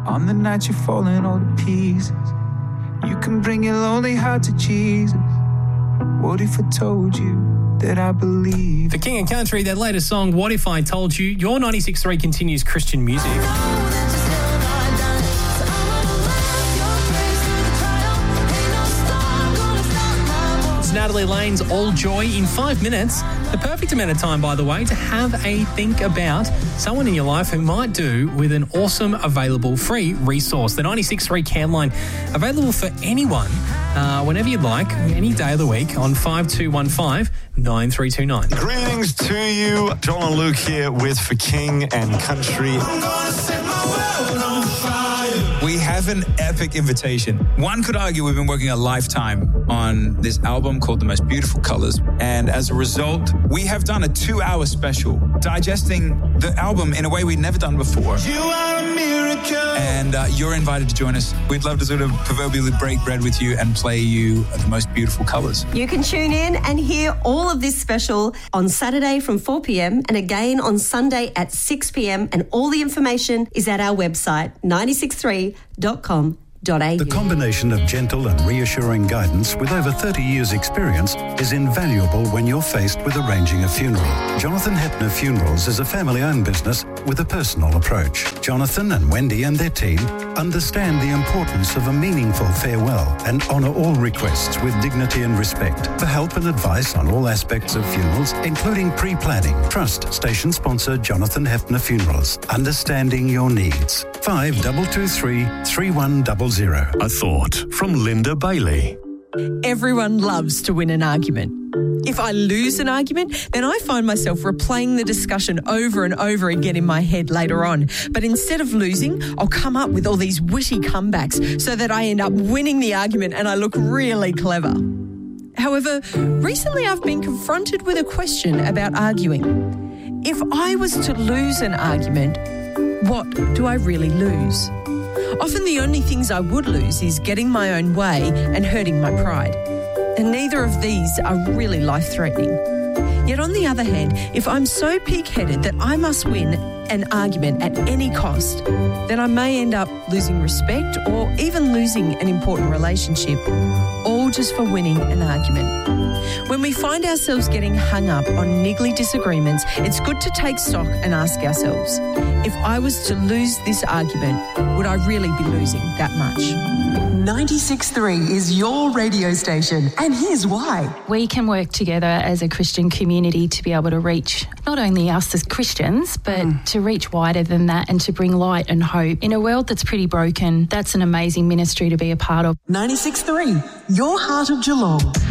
On the night you're falling all to pieces, you can bring your lonely heart to Jesus. What if I told you that I believe? For King and Country, their latest song, What If I Told You? Your 96.3 continues Christian music. It's Natalie Lane's All Joy in 5 minutes. The perfect amount of time, by the way, to have a think about someone in your life who might do with an awesome, available, free resource. The 96.3 Cam line, available for anyone, whenever you'd like, any day of the week on 5215 9329. Greetings to you. Joel and Luke here with For King and Country. I'm gonna set my world on fire. We have an epic invitation. One could argue we've been working a lifetime on this album called The Most Beautiful Colors. And as a result, we have done a 2-hour special digesting the album in a way we'd never done before. You are a miracle. And you're invited to join us. We'd love to sort of proverbially break bread with you and play you The Most Beautiful Colors. You can tune in and hear all of this special on Saturday from 4 p.m. and again on Sunday at 6 p.m. And all the information is at our website, 963.com.au. The combination of gentle and reassuring guidance with over 30 years' experience is invaluable when you're faced with arranging a funeral. Jonathan Hepner Funerals is a family-owned business with a personal approach. Jonathan and Wendy and their team understand the importance of a meaningful farewell and honour all requests with dignity and respect. For help and advice on all aspects of funerals, including pre-planning, trust station sponsor Jonathan Hepner Funerals. Understanding your needs. 5223 3100. A thought from Linda Bailey. Everyone loves to win an argument. If I lose an argument, then I find myself replaying the discussion over and over again in my head later on. But instead of losing, I'll come up with all these witty comebacks so that I end up winning the argument and I look really clever. However, recently I've been confronted with a question about arguing. If I was to lose an argument, what do I really lose? Often the only things I would lose is getting my own way and hurting my pride. And neither of these are really life-threatening. Yet on the other hand, if I'm so pig-headed that I must win an argument at any cost, then I may end up losing respect or even losing an important relationship, all just for winning an argument. When we find ourselves getting hung up on niggly disagreements, it's good to take stock and ask ourselves, if I was to lose this argument, would I really be losing that much? 96.3 is your radio station, and here's why. We can work together as a Christian community to be able to reach not only us as Christians, but to reach wider than that and to bring light and hope. In a world that's pretty broken, that's an amazing ministry to be a part of. 96.3, your heart of Geelong.